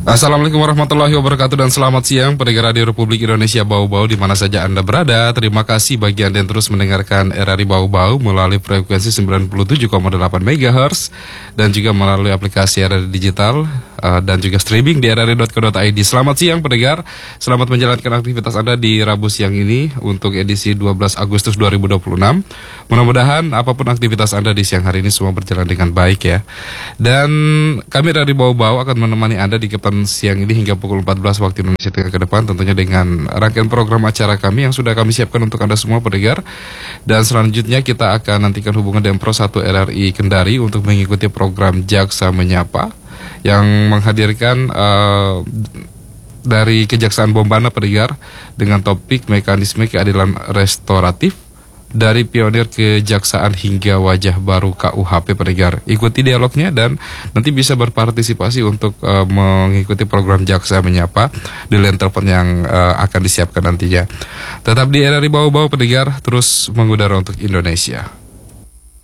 Assalamualaikum warahmatullahi wabarakatuh dan selamat siang pendengar Radio Republik Indonesia Bau-Bau di mana saja Anda berada. Terima kasih bagi Anda yang terus mendengarkan RRI Bau-Bau melalui frekuensi 97,8 MHz dan juga melalui aplikasi RRI Digital dan juga streaming di rri.co.id. Selamat siang pendengar, selamat menjalankan aktivitas Anda di Rabu siang ini untuk edisi 12 Agustus 2026. Mudah-mudahan apapun aktivitas Anda di siang hari ini semua berjalan dengan baik ya. Dan kami dari Bau-Bau akan menemani Anda di siang ini hingga pukul 14 waktu Indonesia Tengah ke depan, tentunya dengan rangkaian program acara kami yang sudah kami siapkan untuk Anda semua pendengar. Dan selanjutnya kita akan nantikan hubungan dengan Pro 1 RRI Kendari untuk mengikuti program Jaksa Menyapa yang menghadirkan dari Kejaksaan Bombana pendengar dengan topik mekanisme keadilan restoratif dari pionir kejaksaan hingga wajah baru KUHP pendengar. Ikuti dialognya dan nanti bisa berpartisipasi untuk mengikuti program Jaksa Menyapa di line telepon yang akan disiapkan nantinya. Tetap di RRI Bau-Bau pendengar, terus mengudara untuk Indonesia.